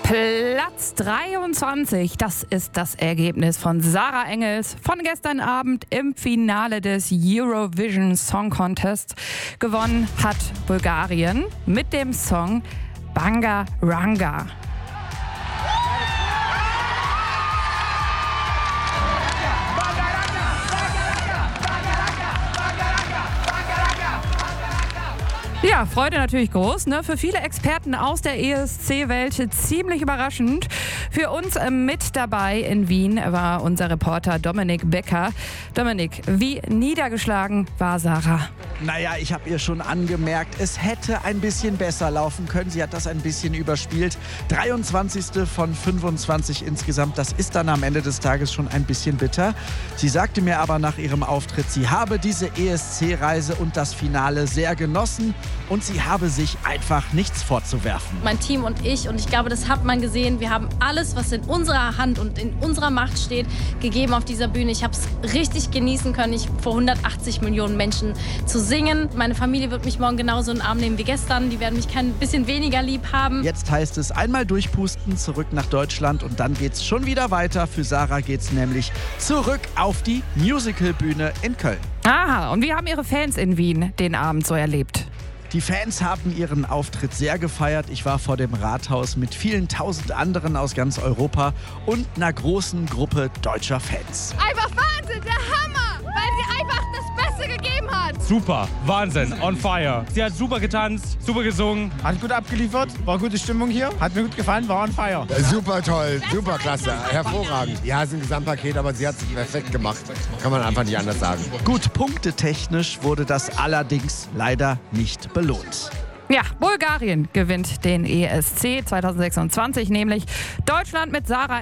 Platz 23, das ist das Ergebnis von Sarah Engels von gestern Abend im Finale des Eurovision Song Contest. Gewonnen hat Bulgarien mit dem Song Banga Ranga. Ja, Freude natürlich groß, ne? Für viele Experten aus der ESC-Welt ziemlich überraschend. Für uns mit dabei in Wien war unser Reporter Dominik Becker. Dominik, wie niedergeschlagen war Sarah? Naja, ich habe ihr schon angemerkt, es hätte ein bisschen besser laufen können. Sie hat das ein bisschen überspielt. 23. von 25 insgesamt, das ist dann am Ende des Tages schon ein bisschen bitter. Sie sagte mir aber nach ihrem Auftritt, sie habe diese ESC-Reise und das Finale sehr genossen und sie habe sich einfach nichts vorzuwerfen. Mein Team und ich glaube, das hat man gesehen, wir haben alles, was in unserer Hand und in unserer Macht steht, gegeben auf dieser Bühne. Ich habe es richtig genießen können, vor 180 Millionen Menschen zu singen. Meine Familie wird mich morgen genauso in den Arm nehmen wie gestern. Die werden mich kein bisschen weniger lieb haben. Jetzt heißt es einmal durchpusten, zurück nach Deutschland und dann geht's schon wieder weiter. Für Sarah geht's nämlich zurück auf die Musicalbühne in Köln. Aha, und wie haben Ihre Fans in Wien den Abend so erlebt? Die Fans haben ihren Auftritt sehr gefeiert. Ich war vor dem Rathaus mit vielen tausend anderen aus ganz Europa und einer großen Gruppe deutscher Fans. Einfach Wahnsinn, der Hammer, weil sie einfach das Beste gegeben hat. Super, Wahnsinn, on fire. Sie hat super getanzt, super gesungen. Hat gut abgeliefert, war gute Stimmung hier, hat mir gut gefallen, war on fire. Super toll, super klasse, hervorragend. Ja, es ist ein Gesamtpaket, aber sie hat es perfekt gemacht. Kann man einfach nicht anders sagen. Gut, punktetechnisch wurde das allerdings leider nicht belohnt. Ja, Bulgarien gewinnt den ESC 2026, nämlich Deutschland mit Sarah